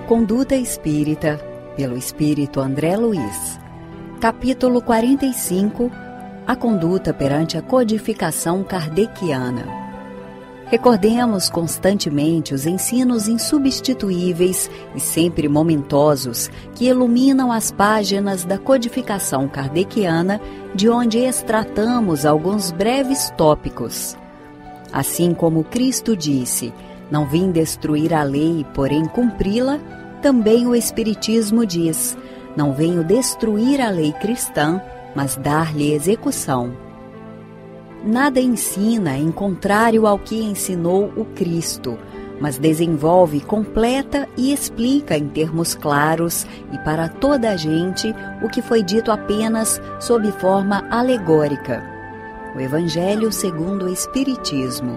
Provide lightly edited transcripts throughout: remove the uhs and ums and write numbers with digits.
Conduta Espírita, pelo Espírito André Luiz. Capítulo 45. A conduta perante a codificação kardeciana. Recordemos constantemente os ensinos insubstituíveis e sempre momentosos que iluminam as páginas da codificação kardeciana, de onde extratamos alguns breves tópicos. Assim como Cristo disse: "Não vim destruir a lei, porém cumpri-la", também o Espiritismo diz: "Não venho destruir a lei cristã, mas dar-lhe execução". Nada ensina em contrário ao que ensinou o Cristo, mas desenvolve, completa e explica em termos claros e para toda a gente o que foi dito apenas sob forma alegórica. O Evangelho segundo o Espiritismo.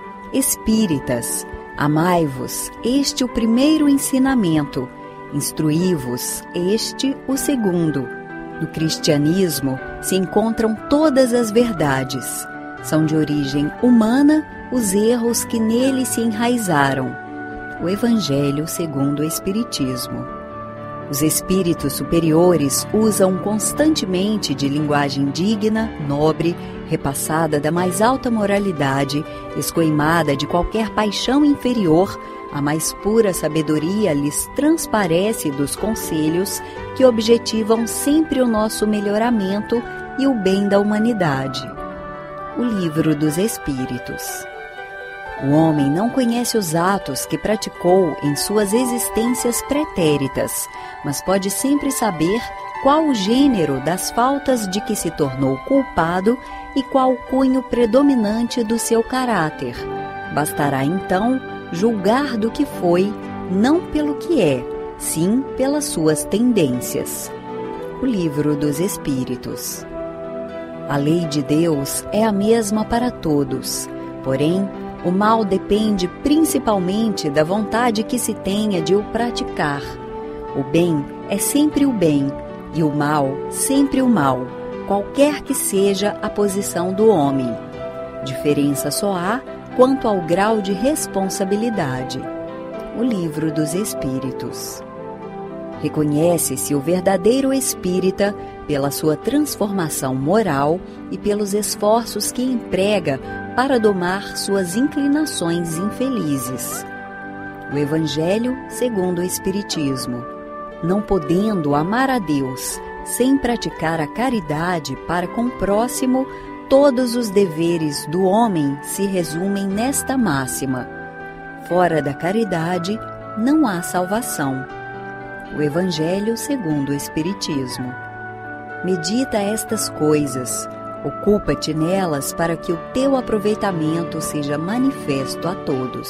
Espíritas, amai-vos, este o primeiro ensinamento, instruí-vos, este o segundo. No cristianismo se encontram todas as verdades. São de origem humana os erros que nele se enraizaram. O Evangelho segundo o Espiritismo. Os espíritos superiores usam constantemente de linguagem digna, nobre, repassada da mais alta moralidade, escoimada de qualquer paixão inferior. A mais pura sabedoria lhes transparece dos conselhos que objetivam sempre o nosso melhoramento e o bem da humanidade. O Livro dos Espíritos. O homem não conhece os atos que praticou em suas existências pretéritas, mas pode sempre saber qual o gênero das faltas de que se tornou culpado e qual o cunho predominante do seu caráter. Bastará então julgar do que foi, não pelo que é, sim pelas suas tendências. O Livro dos Espíritos. A lei de Deus é a mesma para todos, porém, o mal depende principalmente da vontade que se tenha de o praticar. O bem é sempre o bem, e o mal sempre o mal, qualquer que seja a posição do homem. Diferença só há quanto ao grau de responsabilidade. O Livro dos Espíritos. Reconhece-se o verdadeiro espírita pela sua transformação moral e pelos esforços que emprega para domar suas inclinações infelizes. O Evangelho segundo o Espiritismo. Não podendo amar a Deus sem praticar a caridade para com o próximo, todos os deveres do homem se resumem nesta máxima: fora da caridade não há salvação. O Evangelho segundo o Espiritismo. Medita estas coisas, ocupa-te nelas para que o teu aproveitamento seja manifesto a todos.